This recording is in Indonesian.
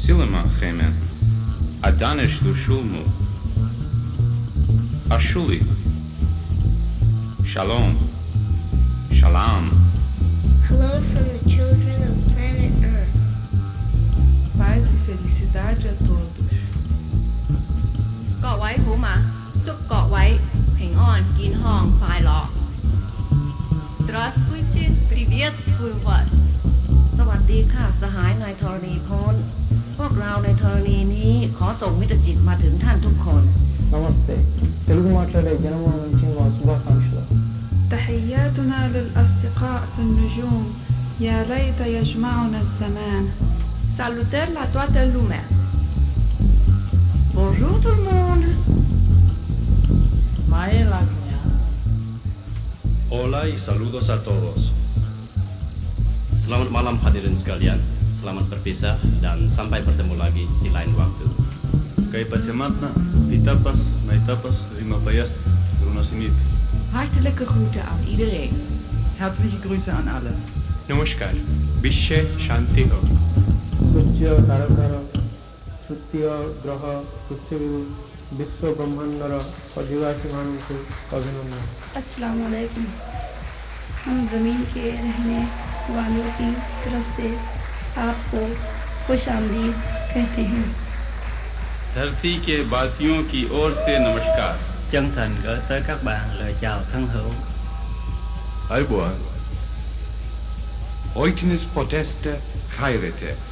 Silima Chemen, Adanish Lushulmu, Ashuli, Shalom, Shalom. Hello from the children of planet Earth. Paz e felicidade a todos. 各位好嗎？祝各位平安、健康、快樂。Здравствуйте, приветствую вас. สวัสดีค่ะสหายในธรณีพ้นพวกเราในธรณีนี้ขอส่งมิตรจิตมาถึงท่านทุกคน నమస్తే తెలుగు మాట్లాడే జనముల నుంచి మా శుభాకాంక్షలు تحياتنا للأصدقاء في النجوم يا ليت يجمعنا الزمان. Salutări la toată lumea. Bonjour tout le monde. Hola y saludos a todos. Selamat malam hadirin sekalian. Selamat berpisah dan sampai bertemu lagi di lain waktu. Kay pasimatna, etapas na etapas, rimapayas, runasimit. Hartelijke groeten aan iedereen. Herzliche Grüße an alle. Namaskar. Bishe Shanti Ho. ସୂର୍ଯ୍ୟ ତାରକାର ତୃତୀୟ ଗ୍ରହ ପୃଥିବୀ ବିଶ୍ୱ ବ୍ରହ୍ମାଣ୍ଡର ଅଧିବାସୀମାନଙ୍କୁ ଅଭିନନ୍ଦନ। अस्सलाम वालेकुम। हम ज़मीन के रहने वालों की तरफ से आपको खुश आमदीद कहते हैं। धरती के वासियों की ओर से नमस्कार. Chân thành gửi tới các bạn lời chào thân hữu. Aybuan. Oiknis poteste hairete.